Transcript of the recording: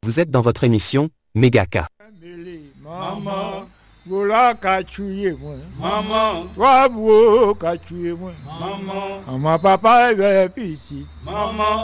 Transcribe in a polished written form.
Vous êtes dans votre émission Megaka. Maman, voilà qu'a tué moi. Maman, Toi, beau qu'a tué moi. maman, Maman, papa est petit. maman.